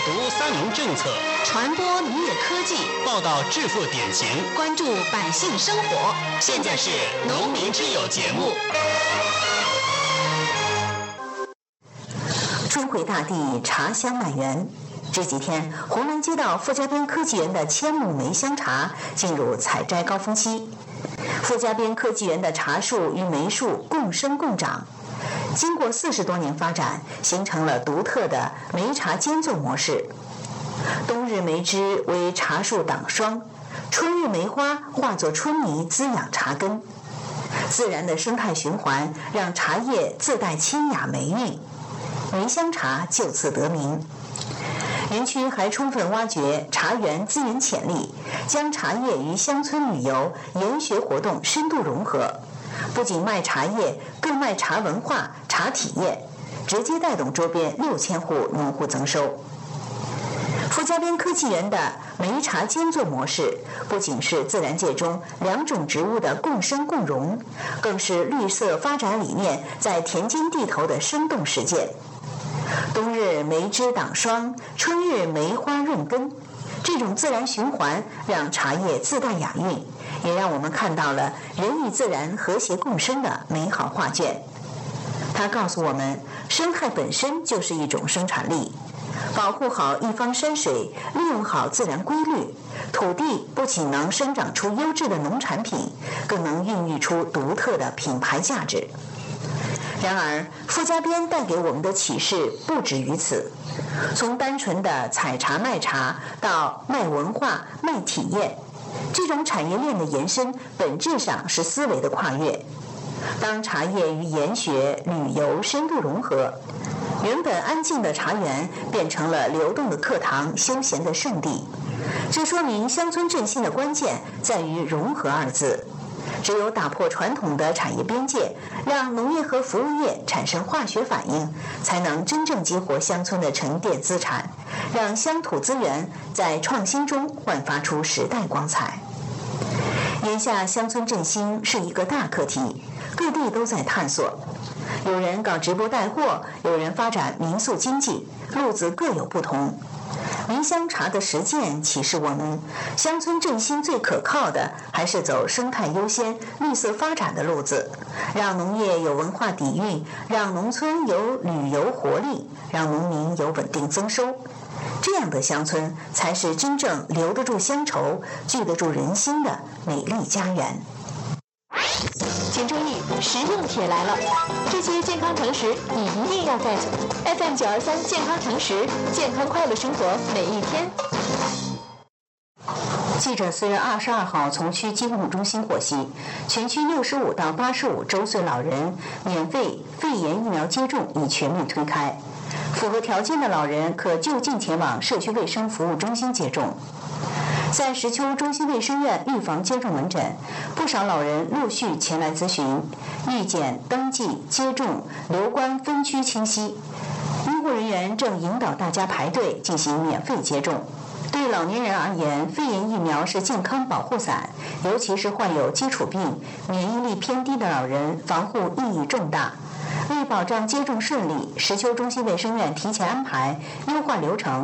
读三农政策， 传播农业科技， 报道致富典型， 关注百姓生活。 现在是农民之友节目。 春回大地，茶香满园。这几天，红门街道傅家边科技园的千亩梅香茶进入采摘高峰期。傅家边科技园的茶树与梅树共生共长，经过40多年发展，形成了独特的梅茶间作模式。冬日梅枝为茶树挡霜，春日梅花化作春泥滋养茶根。自然的生态循环让茶叶自带清雅梅韵，梅香茶就此得名。园区还充分挖掘茶园资源潜力，将茶叶与乡村旅游、研学活动深度融合，不仅卖茶叶，更卖茶文化、茶体验，直接带动周边6000户农户增收。傅家边科技园的梅茶间作模式，不仅是自然界中2种植物的共生共荣，更是绿色发展理念在田间地头的生动实践。冬日梅枝挡霜，春日梅花润根，这种自然循环让茶叶自带雅韵，也让我们看到了人与自然和谐共生的美好画卷。它告诉我们，生态本身就是一种生产力，保护好一方山水，利用好自然规律，土地不仅能生长出优质的农产品，更能孕育出独特的品牌价值。然而，傅家边带给我们的启示不止于此。从单纯的采茶卖茶到卖文化、卖体验，这种产业链的延伸本质上是思维的跨越。当茶叶与研学、旅游深度融合，原本安静的茶园变成了流动的课堂、休闲的圣地。这说明乡村振兴的关键在于融合2字。只有打破传统的产业边界，让农业和服务业产生化学反应，才能真正激活乡村的沉淀资产，让乡土资源在创新中焕发出时代光彩。眼下乡村振兴是一个大课题，各地都在探索，有人搞直播带货，有人发展民宿经济，路子各有不同。梅香茶的实践启示我们，乡村振兴最可靠的还是走生态优先、绿色发展的路子，让农业有文化底蕴，让农村有旅游活力，让农民有稳定增收。这样的乡村才是真正留得住乡愁、聚得住人心的美丽家园。 请注意，实用帖来了！这些健康常识你一定要 get。FM 923健康常识，健康快乐生活每一天。 记者4月22号从区疾控中心获悉，全区65到85周岁老人免费肺炎疫苗接种已全面推开，符合条件的老人可就近前往社区卫生服务中心接种。在石丘中心卫生院预防接种门诊，不少老人陆续前来咨询，预检、登记、接种留观分区清晰，医护人员正引导大家排队进行免费接种。对老年人而言，肺炎疫苗是健康保护伞，尤其是患有基础病、免疫力偏低的老人，防护意义重大。为保障接种顺利，石丘中心卫生院提前安排优化流程，